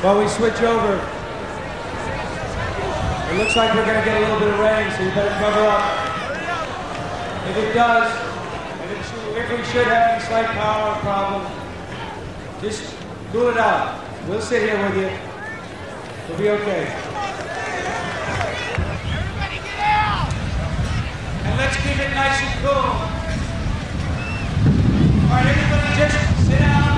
While we switch over, it looks like we're going to get a little bit of rain, so you better cover up. If it does, if we should have any slight power problem, just cool it out. We'll sit here with you. We'll be okay. Everybody get out! And let's keep it nice and cool. All right, everybody just sit down.